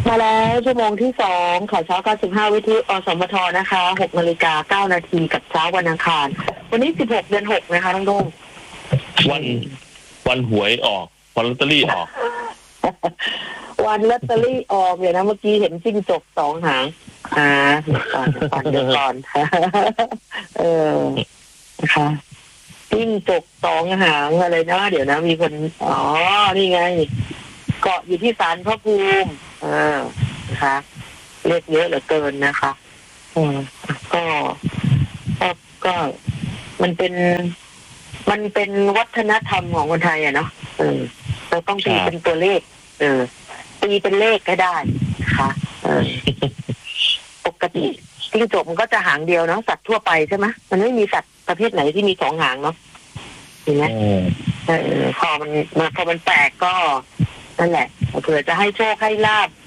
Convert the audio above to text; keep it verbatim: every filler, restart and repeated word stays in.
มาแล้วชั่วโมงที่สองข่าวเช้าเก้าสิบห้าวิทยุอสมทนะคะหกนาฬิกาเก้านาทีกับเช้าวันอังคารวันนี้สิบหกเดือนหกนะคะน้องโด่งวันวันหวยออกวันลอตเตอรี่ออกวันลอตเตอรี่ออกเนี่ยนะเมื่อกี้เห็นจิ้งจกสองหางอ่าก่อนก่อนเดี๋ยวก่อนเออนะคะจิ้งจกสองหางอะไรนะเดี๋ยวนะมีคนอ๋อนี่ไงเกาะอยู่ที่ศาลพระภูมิเออนะคะเรียกเยอะเหลือเกินนะคะอืมก็ก็ก็มันเป็นมันเป็นวัฒนธรรมของคนไทยอะเนาะเออเราต้องตีเป็นตัวเลขเออตีเป็นเลขก็ได้นะคะเออปกติจิ้งจกมันก็จะหางเดียวเนาะสัตว์ทั่วไปใช่ไหมมันไม่มีสัตว์ประเภทไหนที่มีสองหางเนาะเห็นไหมเออพอมันพอมันแปลกก็นั่นแหละเผื่อจะให้โชคให้ลาบ